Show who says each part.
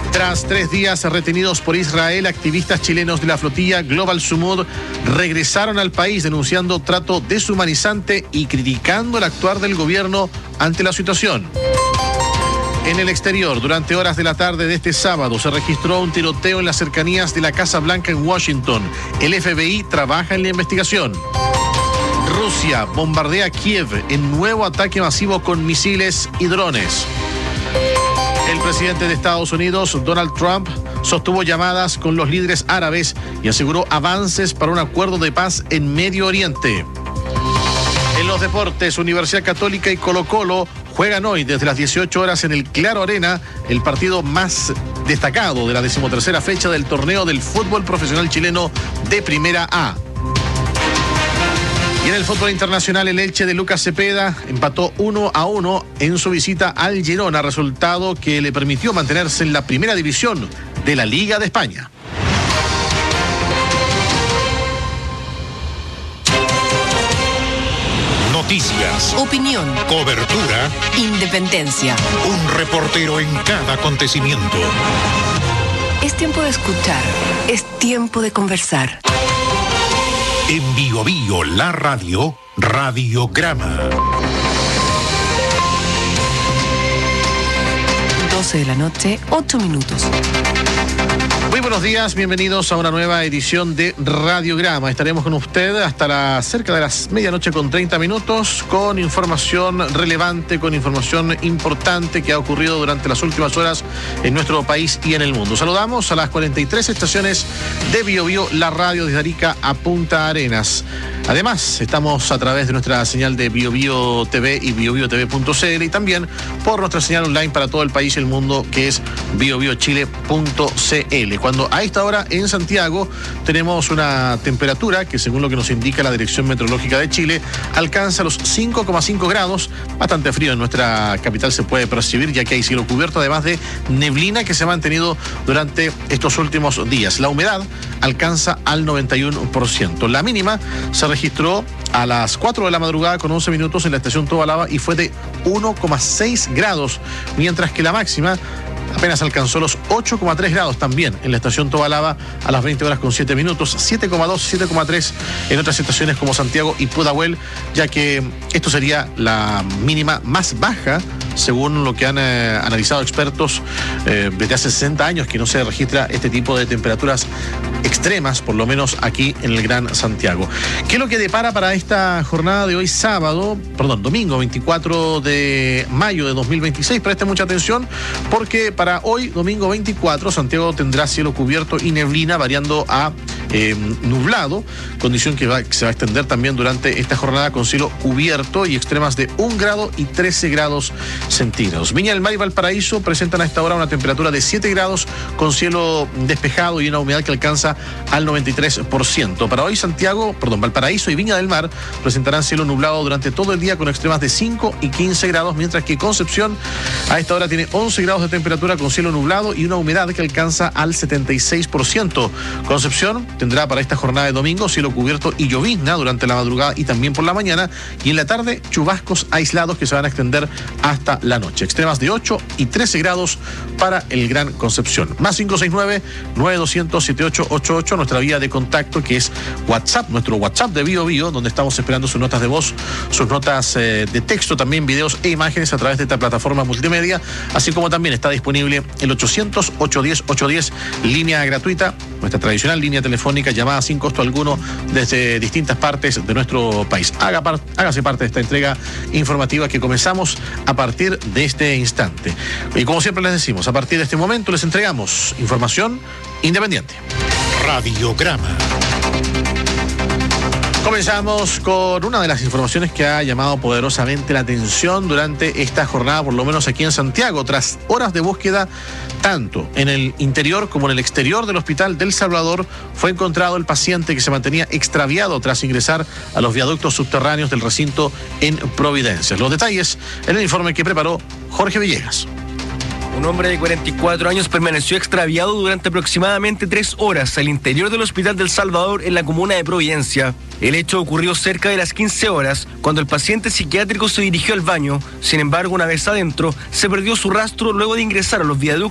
Speaker 1: Tras 3 días retenidos por Israel, activistas chilenos de la flotilla Global Sumud regresaron al país denunciando trato deshumanizante y criticando el actuar del gobierno ante la situación. En el exterior, durante horas de la tarde de este sábado, se registró un tiroteo en las cercanías de la Casa Blanca en Washington. El FBI trabaja en la investigación. Rusia bombardea Kiev en nuevo ataque masivo con misiles y drones. El presidente de Estados Unidos, Donald Trump, sostuvo llamadas con los líderes árabes y aseguró avances para un acuerdo de paz en Medio Oriente. En los deportes, Universidad Católica y Colo-Colo juegan hoy desde las 18 horas en el Claro Arena el partido más destacado de la 13ª fecha del torneo del fútbol profesional chileno de Primera A. Y en el fútbol internacional, el Elche de Lucas Cepeda empató 1-1 en su visita al Girona, resultado que le permitió mantenerse en la primera división de la Liga de España.
Speaker 2: Noticias,
Speaker 3: opinión,
Speaker 2: cobertura,
Speaker 3: independencia.
Speaker 2: Un reportero en cada acontecimiento.
Speaker 3: Es tiempo de escuchar, es tiempo de conversar.
Speaker 2: En Bio Bio, la radio, Radiograma.
Speaker 3: 12 de la noche, 8 minutos.
Speaker 1: Muy buenos días, bienvenidos a una nueva edición de Radiograma. Estaremos con usted hasta cerca de las medianoche con 30 minutos con información relevante, con información importante que ha ocurrido durante las últimas horas en nuestro país y en el mundo. Saludamos a las 43 estaciones de Bio Bio, la radio desde Arica a Punta Arenas. Además, estamos a través de nuestra señal de Bio Bio TV y biobiotv.cl y también por nuestra señal online para todo el país y el mundo que es biobiochile.cl. Cuando a esta hora en Santiago tenemos una temperatura que, según lo que nos indica la Dirección Meteorológica de Chile, alcanza los 5,5 grados. Bastante frío en nuestra capital se puede percibir, ya que hay cielo cubierto, además de neblina que se ha mantenido durante estos últimos días. La humedad alcanza al 91%. La mínima se registró a las 4 de la madrugada con 11 minutos en la estación Tobalaba y fue de 1,6 grados, mientras que la máxima apenas alcanzó los 8,3 grados también en la estación Tobalaba a las 20 horas con 7 minutos, 7,2, 7,3 en otras estaciones como Santiago y Pudahuel, ya que esto sería la mínima más baja según lo que han analizado expertos desde hace 60 años que no se registra este tipo de temperaturas extremas, por lo menos aquí en el Gran Santiago. ¿Qué es lo que depara para esta jornada de hoy domingo 24 de mayo de 2026? Presten mucha atención porque para hoy, domingo 24, Santiago tendrá cielo cubierto y neblina variando a nublado, condición que se va a extender también durante esta jornada con cielo cubierto y extremas de 1 grado y 13 grados centígrados. Viña del Mar y Valparaíso presentan a esta hora una temperatura de 7 grados con cielo despejado y una humedad que alcanza al 93%. Para hoy Valparaíso y Viña del Mar presentarán cielo nublado durante todo el día con extremas de 5 y 15 grados, mientras que Concepción a esta hora tiene 11 grados de temperatura con cielo nublado y una humedad que alcanza al 76%. Concepción tendrá para esta jornada de domingo cielo cubierto y llovizna durante la madrugada y también por la mañana, y en la tarde chubascos aislados que se van a extender hasta la noche. Extremas de 8 y 13 grados para el Gran Concepción. Más 569-9200-7888, nuestra vía de contacto que es WhatsApp, nuestro WhatsApp de Bio Bio, donde estamos esperando sus notas de voz, sus notas de texto, también videos e imágenes a través de esta plataforma multimedia, así como también está disponible el 800-810-810, línea gratuita, nuestra tradicional línea telefónica, llamada sin costo alguno desde distintas partes de nuestro país. Hágase parte de esta entrega informativa que comenzamos a partir de este instante. Y como siempre les decimos, a partir de este momento les entregamos información independiente.
Speaker 2: Radiograma.
Speaker 1: Comenzamos con una de las informaciones que ha llamado poderosamente la atención durante esta jornada, por lo menos aquí en Santiago. Tras horas de búsqueda, tanto en el interior como en el exterior del Hospital del Salvador, fue encontrado el paciente que se mantenía extraviado tras ingresar a los viaductos subterráneos del recinto en Providencia. Los detalles en el informe que preparó Jorge Villegas.
Speaker 4: Un hombre de 44 años permaneció extraviado durante aproximadamente 3 horas al interior del Hospital del Salvador en la comuna de Providencia. El hecho ocurrió cerca de las 15 horas, cuando el paciente psiquiátrico se dirigió al baño. Sin embargo, una vez adentro, se perdió su rastro luego de ingresar a los viaductos